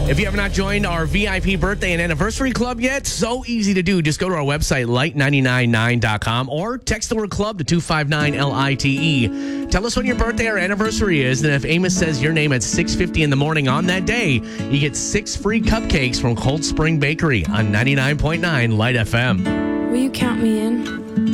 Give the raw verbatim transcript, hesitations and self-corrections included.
If you have not joined our V I P birthday and anniversary club yet, so easy to do. Just go to our website, light nine nine nine dot com, or text the word club to two five nine L I T E. Tell us when your birthday or anniversary is, and if Amos says your name at six fifty in the morning on that day, you get six free cupcakes from Cold Spring Bakery on ninety-nine point nine Light F M. Will you count me in?